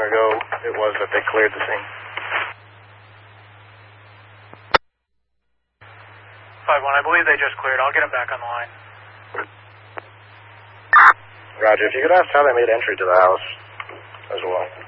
long ago it was that they cleared the scene? 5-1, I believe they just cleared. I'll get them back on the line. Roger, if you could ask how they made entry to the house as well.